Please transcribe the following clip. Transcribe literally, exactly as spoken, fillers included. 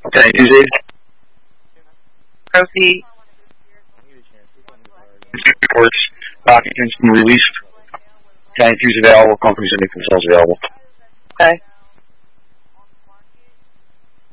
Okay, Tuesday. Proceed. Reports. Documents been released. County fees available. Companies and themselves available. Okay.